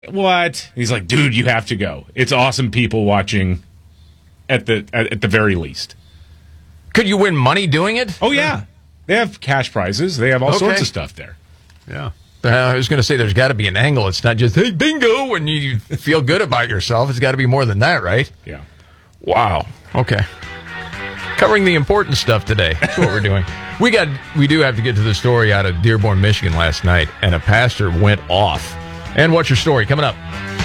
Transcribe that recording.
What? He's like, dude, you have to go. It's awesome people watching at the very least. Could you win money doing it? Oh, yeah. They have cash prizes. They have all sorts of stuff there. Yeah. I was going to say there's got to be an angle. It's not just, hey, bingo, and you feel good about yourself. It's got to be more than that, right? Yeah. Wow. Okay. Covering the important stuff today. That's what we're doing. We do have to get to the story out of Dearborn, Michigan last night, and a pastor went off. And what's your story coming up?